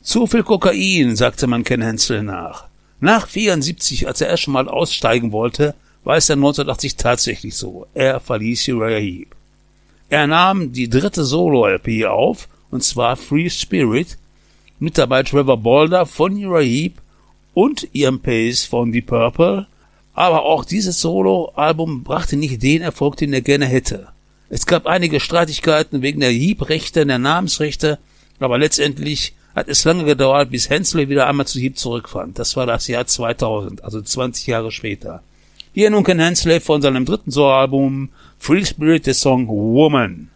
Zu viel Kokain, sagte man Ken Hensley nach. Nach 74, als er erst schon mal aussteigen wollte, war es dann 1980 tatsächlich so. Er verließ Uriah Heep. Er nahm die 3. Solo-LP auf, und zwar Free Spirit, mit dabei Trevor Bolder von Uriah Heep und Ian Pace von Deep Purple, aber auch dieses Solo-Album brachte nicht den Erfolg, den er gerne hätte. Es gab einige Streitigkeiten wegen der Heep-Rechte, der Namensrechte, aber letztendlich hat es lange gedauert, bis Hensley wieder einmal zu Heep zurückfand. Das war das Jahr 2000, also 20 Jahre später. Hier nun Ken Hensley von seinem 3. Soloalbum Free Spirit, der Song Woman.